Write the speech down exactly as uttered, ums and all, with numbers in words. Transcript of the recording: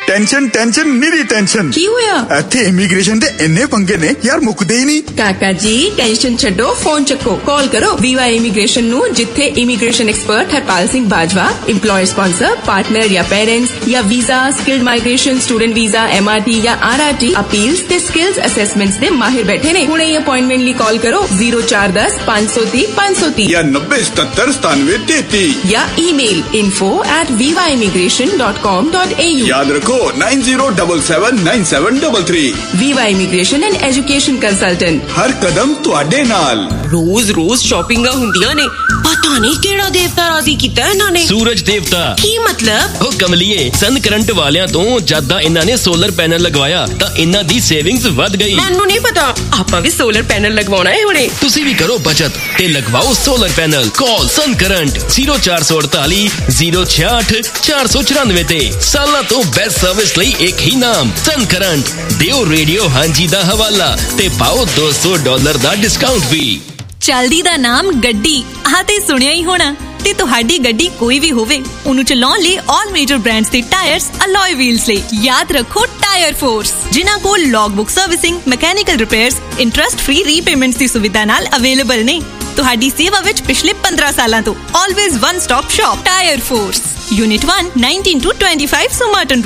Tension tension निरी tension की होया इत्थे इमीग्रेशन दे इन्ने पंगे ने यार मुकदे ही नहीं। काका जी टेंशन छड्डो फोन चक्को कॉल करो वीवा इमीग्रेशन नु जिथे immigration expert Harpal Singh Bajwa employer sponsor partner या पेरेंट्स या visa skilled migration student visa MRT या आरआरटी अपील्स ते स्किल्स असेसमेंट्स दे माहिर बैठे ने। हुणे ही अपॉइंटमेंट ली कॉल करो जीरो चार दस पांच सौ तीस पांच सौ तीस या नब्बे सतर सतानवे तैतीस या email info at viva immigration dot com dot a u। याद रखो nine zero double seven nine seven double three. Viva Immigration and Education Consultant। हर कदम तुहाडे नाल। रोज रोज शॉपिंग हुंदियां ने पता नहीं केड़ा देवता राजी कीता इन्हां ने। सूरज देवता की मतलब? ओ कमलिए सन करंट वालियां तो जदा इन्हां ने सोलर पैनल लगवाया तां इन्हां दी सेविंग्स वध गई। मैनू नहीं पता आपां भी सोलर पैनल लगवाना है हुणे। तुसी भी करो बचत ते लगवाओ सोलर पैनल। कॉल सन करंट जीरो चार सौ अड़तालीस जीरो छियाठ चार सौ चौरानवे ते। सालां तो बेस्ट सर्विस लई एक ही नाम सन करंट। दियो रेडियो हांजी दा हवाला ते पाओ दो सौ डॉलर दा डिस्काउंट भी। चलदी दा नाम गड्डी आह ते सुनिया ही होना ते तुहाडी गड्डी कोई भी होवे उन्हें चलाउण लई ऑल मेजर ब्रांड्स दे टायर्स अलॉय व्हील्स ले याद रखो टायर फोर्स जिन्हां कोल log book servicing mechanical repairs interest free repayments दी सुविधा नाल अवेलेबल ने। तुहाडी सेवा विच पिछले पंद्रह सालां तो always one stop shop tyre force unit one nineteen to twenty five सुमार्टन